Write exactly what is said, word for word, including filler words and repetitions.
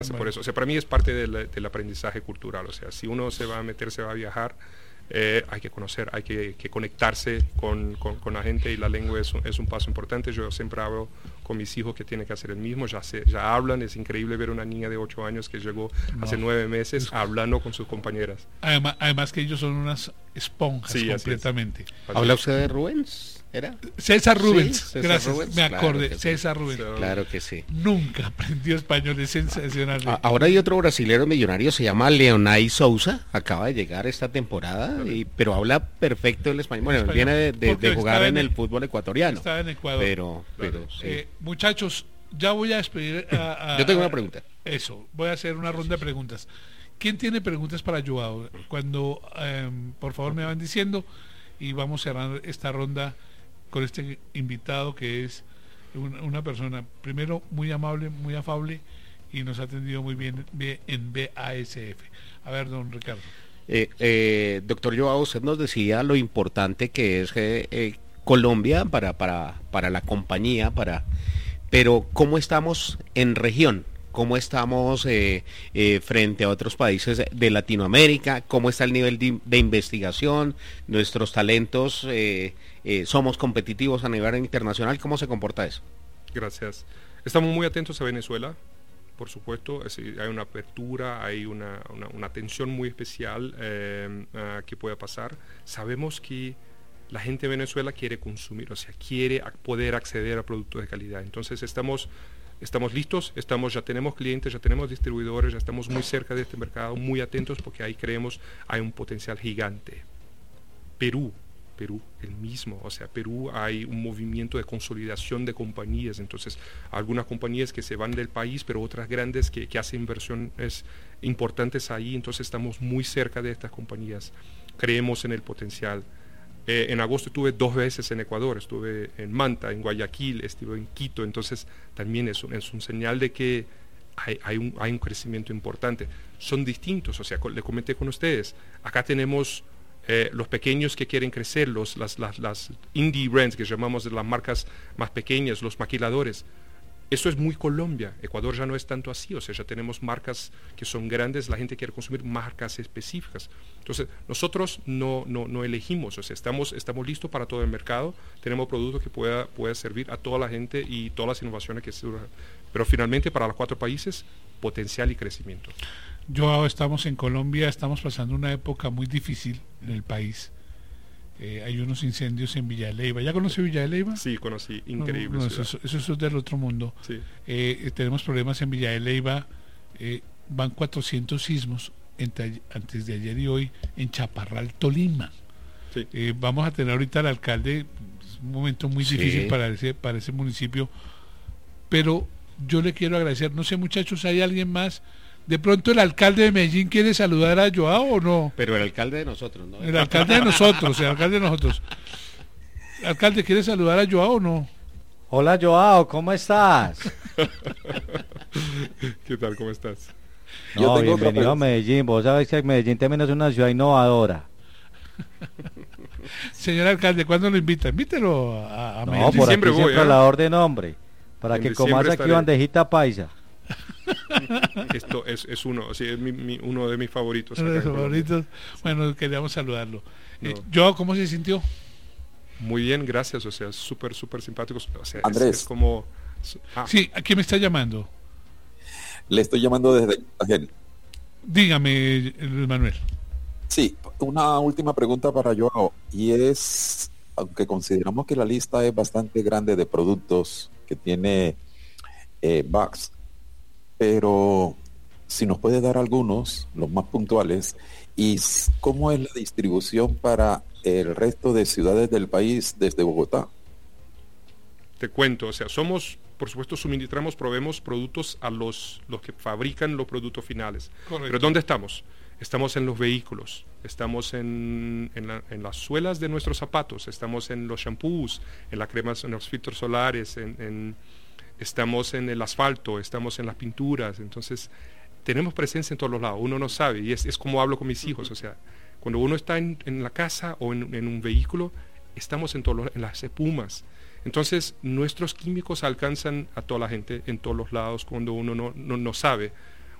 Bueno. Por eso, o sea, para mí es parte del, del aprendizaje cultural, o sea, si uno se va a meter, se va a viajar, eh, hay que conocer, hay que, que conectarse con, con, con la gente, y la lengua es un, es un paso importante. Yo siempre hablo con mis hijos que tienen que hacer el mismo, ya, se, ya hablan. Es increíble ver una niña de ocho años que llegó no. hace nueve meses es... hablando con sus compañeras. Además, además que ellos son unas esponjas, sí, completamente. ¿Habla usted de Rubens? ¿Era? César Rubens, sí, César gracias, Rubens, me acordé, claro César sí. Rubens. Claro que sí. Nunca aprendió español, es sensacional. A, ahora hay otro brasilero millonario, se llama Leonay Souza, acaba de llegar esta temporada, y, pero habla perfecto el español. Bueno, español, viene de, de, de jugar en el, el fútbol ecuatoriano. Está en Ecuador. Pero, pero sí. eh, muchachos, ya voy a despedir a, a, Yo tengo una pregunta. Eso, voy a hacer una ronda de preguntas. ¿Quién tiene preguntas para Joao? Cuando, eh, por favor, me van diciendo, y vamos cerrando esta ronda con este invitado que es una, una persona, primero, muy amable, muy afable, y nos ha atendido muy bien en B A S F. A ver, don Ricardo. Eh, eh, doctor Joao, usted nos decía lo importante que es eh, eh, Colombia para, para, para la compañía, para, pero ¿cómo estamos en región? ¿Cómo estamos eh, eh, frente a otros países de Latinoamérica? ¿Cómo está el nivel de, de investigación? ¿Nuestros talentos eh, eh, somos competitivos a nivel internacional? ¿Cómo se comporta eso? Gracias. Estamos muy atentos a Venezuela, por supuesto. Es, hay una apertura, hay una, una, una atención muy especial eh, uh, que pueda pasar. Sabemos que la gente de Venezuela quiere consumir, o sea, quiere poder acceder a productos de calidad. Entonces estamos... Estamos listos, estamos, ya tenemos clientes, ya tenemos distribuidores, ya estamos muy cerca de este mercado, muy atentos, porque ahí creemos hay un potencial gigante. Perú, Perú, el mismo, o sea, Perú hay un movimiento de consolidación de compañías, entonces algunas compañías que se van del país, pero otras grandes que, que hacen inversiones importantes ahí, entonces estamos muy cerca de estas compañías, creemos en el potencial. Eh, en agosto estuve dos veces en Ecuador, estuve en Manta, en Guayaquil, estuve en Quito, entonces también es un, es un señal de que hay, hay, un, hay un crecimiento importante. Son distintos, o sea, le comenté con ustedes, acá tenemos eh, los pequeños que quieren crecer, los, las, las, las indie brands que llamamos de las marcas más pequeñas, los maquiladores. Eso es muy Colombia. Ecuador ya no es tanto así, o sea, ya tenemos marcas que son grandes, la gente quiere consumir marcas específicas. Entonces, nosotros no, no, no elegimos, o sea, estamos, estamos listos para todo el mercado, tenemos productos que pueda, pueda servir a toda la gente y todas las innovaciones que surjan. Pero finalmente, para los cuatro países, potencial y crecimiento. Yo estamos en Colombia, estamos pasando una época muy difícil en el país. Eh, hay unos incendios en Villa de Leyva. ¿Ya conocí Villa de Leyva? Sí, conocí, increíble. No, no, eso, eso, eso es del otro mundo. Sí. Eh, tenemos problemas en Villa de Leyva, eh, van cuatrocientos sismos entre, antes de ayer y hoy en Chaparral, Tolima. Sí. Eh, vamos a tener ahorita al alcalde, es un momento muy sí. difícil para ese, para ese municipio, pero yo le quiero agradecer, no sé muchachos, ¿hay alguien más? De pronto el alcalde de Medellín quiere saludar a Joao o no. Pero el alcalde de nosotros, ¿no? El alcalde de nosotros, el alcalde de nosotros. Alcalde, ¿quiere saludar a Joao o no? Hola Joao, ¿cómo estás? ¿Qué tal? ¿Cómo estás? No, bienvenido a Medellín. Vos sabés que Medellín también es una ciudad innovadora. Señor alcalde, ¿cuándo lo invita? Invítelo a, a no, Medellín. por siempre aquí voy, siempre ¿eh? a la orden, hombre. Para en que comas aquí estaré. bandejita paisa. Esto es, es uno, o sea, es mi, mi, uno de mis favoritos. Uno de mis favoritos. Bueno, queríamos saludarlo. No. Eh, Joao, ¿cómo se sintió? Muy bien, gracias, o sea, súper, súper simpáticos. O sea, Andrés. Es, es como... Ah. Sí, ¿a quién me está llamando? Le estoy llamando desde Cartagena. Dígame, Luis Manuel. Sí, una última pregunta para Joao, y es, aunque consideramos que la lista es bastante grande de productos que tiene eh, B A C S, pero si nos puede dar algunos, los más puntuales, y cómo es la distribución para el resto de ciudades del país desde Bogotá. Te cuento, o sea, somos, por supuesto, suministramos, proveemos productos a los, los que fabrican los productos finales. Correcto. Pero ¿dónde estamos? Estamos en los vehículos, estamos en, en, la, en las suelas de nuestros zapatos, estamos en los shampoos, en las cremas, en los filtros solares, en, en, estamos en el asfalto, estamos en las pinturas. Entonces, tenemos presencia en todos los lados, uno no sabe, y es, es como hablo con mis hijos, o sea, cuando uno está en, en la casa o en, en un vehículo, estamos en, todos los, en las espumas. Entonces, nuestros químicos alcanzan a toda la gente en todos los lados cuando uno no, no, no sabe.